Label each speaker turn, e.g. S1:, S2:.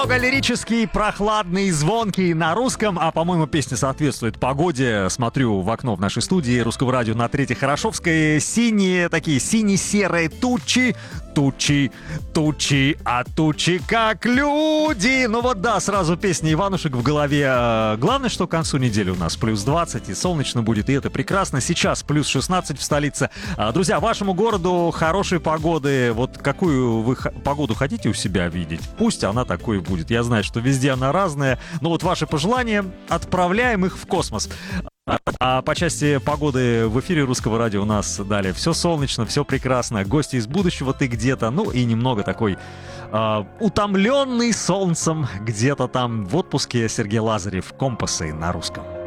S1: Лирический, прохладный, звонкий на русском, а, по-моему, песня соответствует погоде. Смотрю в окно в нашей студии Русского радио на Третьей Хорошевской. Синие, такие сине-серые тучи, а тучи как люди. Ну вот да, сразу песня Иванушек в голове. Главное, что к концу недели у нас плюс 20 и солнечно будет, и это прекрасно. Сейчас плюс 16 в столице. Друзья, вашему городу хорошей погоды. Вот какую вы погоду хотите у себя видеть? Пусть она такой будет. Я знаю, что везде она разная, но вот ваши пожелания, отправляем их в космос. А по части погоды в эфире Русского радио у нас далее все солнечно, все прекрасно. Гости из будущего ты где-то, ну и немного такой утомленный солнцем где-то там в отпуске. Сергей Лазарев, «Компасы» на русском.